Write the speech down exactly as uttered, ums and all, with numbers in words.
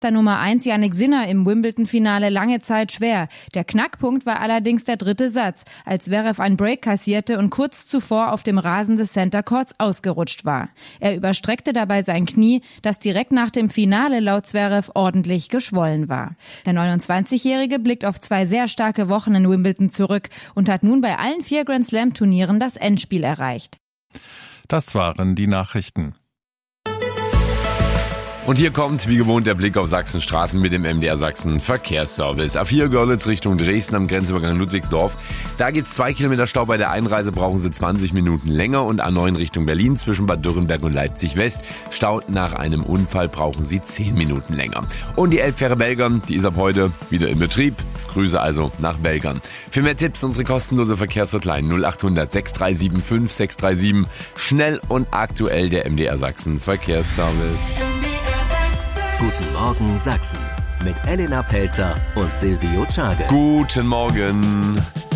Der Nummer eins Jannik Sinner im Wimbledon-Finale lange Zeit schwer. Der Knackpunkt war allerdings der dritte Satz, als Zverev einen Break kassierte und kurz zuvor auf dem Rasen des Center Courts ausgerutscht war. Er überstreckte dabei sein Knie, das direkt nach dem Finale laut Zverev ordentlich geschwollen war. Der neunundzwanzigjährige blickt auf zwei sehr starke Wochen in Wimbledon zurück und hat nun bei allen vier Grand-Slam-Turnieren das Endspiel erreicht. Das waren die Nachrichten. Und hier kommt, wie gewohnt, der Blick auf Sachsens Straßen mit dem M D R Sachsen Verkehrsservice. A vier Görlitz Richtung Dresden am Grenzübergang Ludwigsdorf. Da gibt's zwei Kilometer Stau. Bei der Einreise brauchen Sie zwanzig Minuten länger. Und A neun Richtung Berlin zwischen Bad Dürrenberg und Leipzig West. Stau nach einem Unfall brauchen Sie zehn Minuten länger. Und die Elbfähre Belgern, die ist ab heute wieder in Betrieb. Grüße also nach Belgern. Für mehr Tipps unsere kostenlose Verkehrshotline null acht hundert sechs drei sieben fünf sechs drei sieben. Schnell und aktuell der M D R Sachsen Verkehrsservice. Guten Morgen Sachsen mit Elena Pelzer und Silvio Czage. Guten Morgen.